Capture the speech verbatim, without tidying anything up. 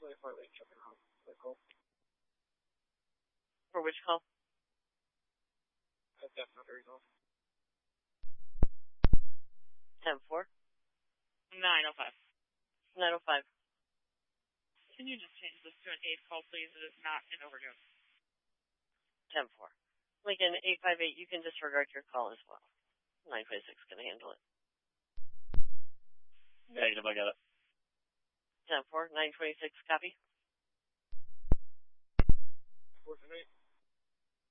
For which call? ten four? nine oh five. nine oh five. Can you just change this to an eight call, please? It is not an overdose. ten four. Lincoln eight five eight, you can disregard your call as well. nine twenty-six can handle it. Negative, I got it. ten four, nine twenty-six, copy. four seven eight.